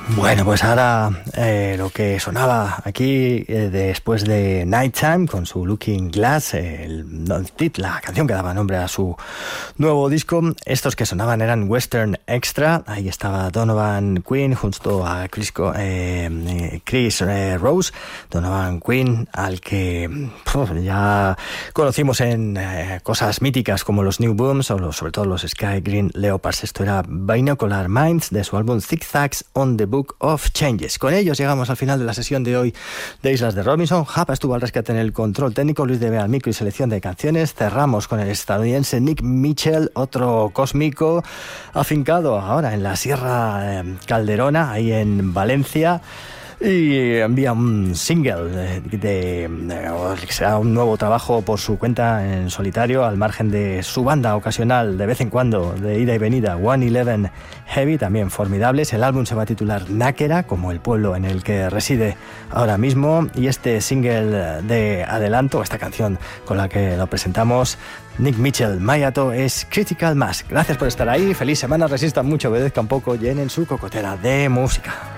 Bueno, pues ahora lo que sonaba aquí después de Nighttime con su Looking Glass, la canción que daba nombre a su nuevo disco. Estos que sonaban eran Western Extra. Ahí estaba Donovan Quinn junto a Chris Rose. Donovan Quinn, al que ya conocimos en cosas míticas como los New Booms o sobre todo los Sky Green Leopards. Esto era Binocular Minds de su álbum Zigzags on the Book of Changes. Con ellos llegamos al final de la sesión de hoy de Islas de Robinson. Japa estuvo al rescate en el control técnico, Luis de Bea al micro y selección de canciones. Cerramos con el estadounidense Nick Mitchell, otro cósmico afincado ahora en la Sierra Calderona, ahí en Valencia. Y envía un single que será un nuevo trabajo por su cuenta en solitario, al margen de su banda ocasional de vez en cuando de ida y venida, 111 Heavy, también formidables. El álbum se va a titular Náquera, como el pueblo en el que reside ahora mismo, y este single de adelanto, esta canción con la que lo presentamos, Nick Mitchell, Mayato, es Critical Mass. Gracias por estar ahí, feliz semana, resistan mucho, obedezcan poco, llenen su cocotera de música.